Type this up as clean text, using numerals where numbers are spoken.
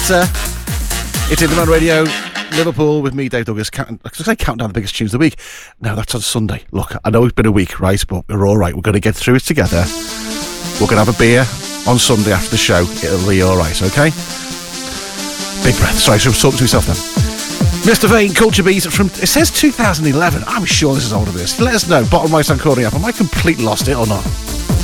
Better. It's Interman Radio, Liverpool, with me, Dave Douglas. Counting down the biggest tunes of the week. Now, that's on Sunday. Look, I know it's been a week, right? But we're all right. We're going to get through it together. We're going to have a beer on Sunday after the show. It'll be all right, okay? Big breath. Sorry, I should have talked to myself then. Mr. Vane, Culture Beat from, it says 2011. I'm sure this is older than this. Let us know. Bottom right-hand corner up. Am I completely lost it or not?